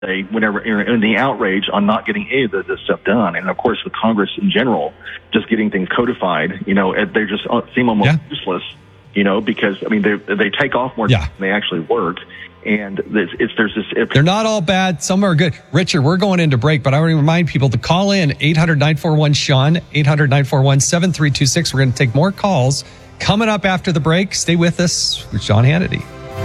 whenever in the outrage on not getting any of this stuff done. And of course, with Congress in general, just getting things codified, they just seem almost useless, because, they take off more than they actually work. And they're not all bad. Some are good. Richard, we're going into break, but I want to remind people to call in 800-941-SEAN, 800-941-7326. We're going to take more calls coming up after the break. Stay with us with Sean Hannity.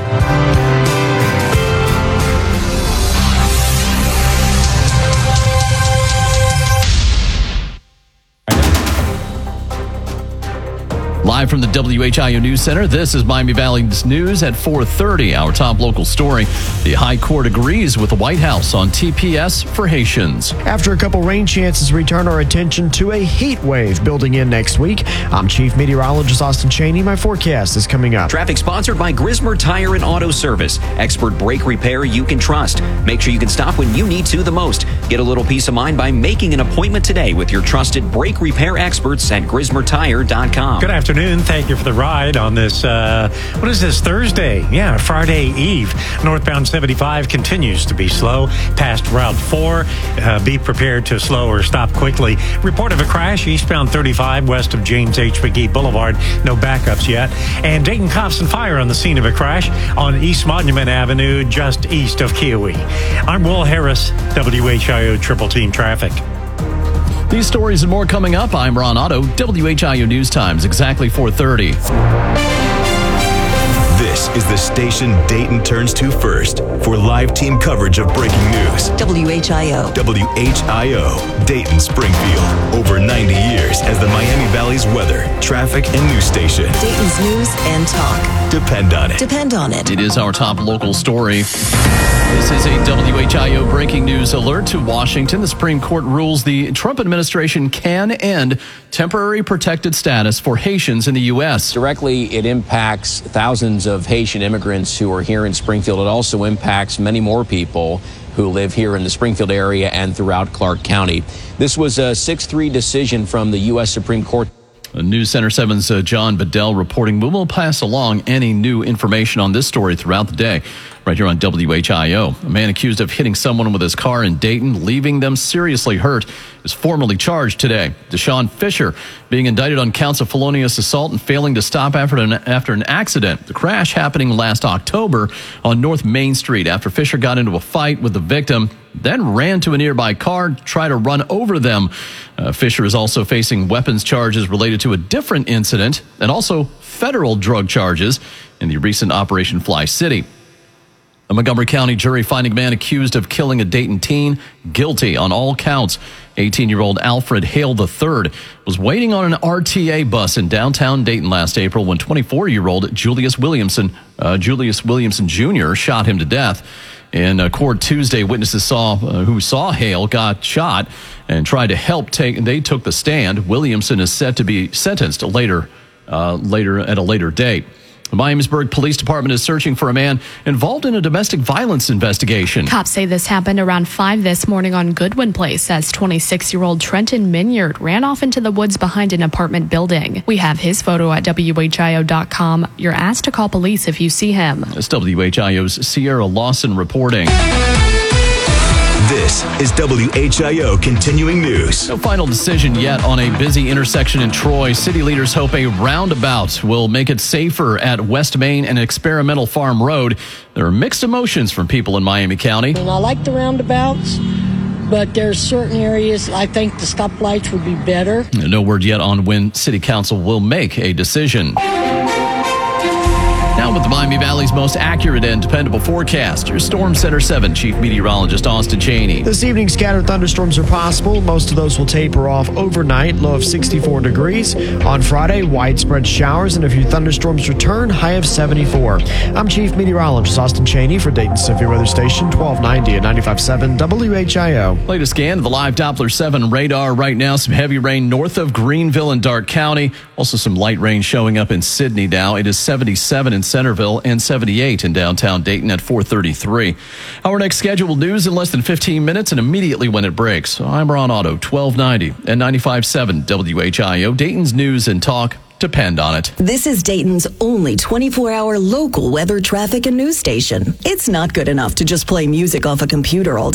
Live from the WHIO News Center, this is Miami Valley's News at 4:30. Our top local story. The High Court agrees with the White House on TPS for Haitians. After a couple rain chances, we turn our attention to a heat wave building in next week. I'm Chief Meteorologist Austin Cheney. My forecast is coming up. Traffic sponsored by Grismer Tire and Auto Service. Expert brake repair you can trust. Make sure you can stop when you need to the most. Get a little peace of mind by making an appointment today with your trusted brake repair experts at GrismerTire.com. Good afternoon. Thank you for the ride on this, what is this, Thursday? Yeah, Friday Eve. Northbound 75 continues to be slow past Route 4. Be prepared to slow or stop quickly. Report of a crash, eastbound 35 west of James H. McGee Boulevard. No backups yet. And Dayton cops and fire on the scene of a crash on East Monument Avenue, just east of Kiowee. I'm Will Harris, WHIO Triple Team Traffic. These stories and more coming up. I'm Ron Otto, WHIO News Times, exactly 4:30. This is the station Dayton turns to first for live team coverage of breaking news. WHIO. WHIO, Dayton Springfield. Over 90 years as the Miami Valley's weather, traffic, and news station. Dayton's news and talk. Depend on it. Depend on it. It is our top local story. This is a WHIO breaking news alert to Washington. The Supreme Court rules the Trump administration can end temporary protected status for Haitians in the U.S. Directly, it impacts thousands of Haitian immigrants who are here in Springfield. It also impacts many more people who live here in the Springfield area and throughout Clark County. This was a 6-3 decision from the U.S. Supreme Court. News Center 7's John Bedell reporting. We will pass along any new information on this story throughout the day, right here on WHIO. A man accused of hitting someone with his car in Dayton, leaving them seriously hurt, is formally charged today. Deshaun Fisher being indicted on counts of felonious assault and failing to stop after an accident. The crash happening last October on North Main Street after Fisher got into a fight with the victim, then ran to a nearby car to try to run over them. Fisher is also facing weapons charges related to a different incident and also federal drug charges in the recent Operation Fly City. A Montgomery County jury finding a man accused of killing a Dayton teen guilty on all counts. 18-year-old Alfred Hale III was waiting on an RTA bus in downtown Dayton last April when 24-year-old Julius Williamson Jr. shot him to death. In court Tuesday, witnesses who saw Hale got shot and tried to help they took the stand. Williamson is set to be sentenced later at a later date. The Miamisburg Police Department is searching for a man involved in a domestic violence investigation. Cops say this happened around 5 this morning on Goodwin Place as 26-year-old Trenton Minyard ran off into the woods behind an apartment building. We have his photo at WHIO.com. You're asked to call police if you see him. It's WHIO's Sierra Lawson reporting. This is WHIO Continuing News. No final decision yet on a busy intersection in Troy. City leaders hope a roundabout will make it safer at West Main and Experimental Farm Road. There are mixed emotions from people in Miami County. I like the roundabouts, but there's certain areas I think the stoplights would be better. No word yet on when City Council will make a decision. Now with the Miami Valley's most accurate and dependable forecast, your Storm Center 7 Chief Meteorologist Austin Cheney. This evening, scattered thunderstorms are possible. Most of those will taper off overnight, low of 64 degrees. On Friday, widespread showers, and a few thunderstorms return, high of 74. I'm Chief Meteorologist Austin Cheney for Dayton Severe Weather Station 1290 and 95.7 WHIO. Latest scan of the live Doppler 7 radar right now. Some heavy rain north of Greenville and Dark County. Also some light rain showing up in Sidney now. It is 77 in Centerville and 78 in downtown Dayton at 4:33. Our next scheduled news in less than 15 minutes and immediately when it breaks. I'm Ron Otto, 1290 and 95.7 WHIO, Dayton's News and Talk. depend on it. This is Dayton's only 24-hour local weather, traffic, and news station. It's not good enough to just play music off a computer all day.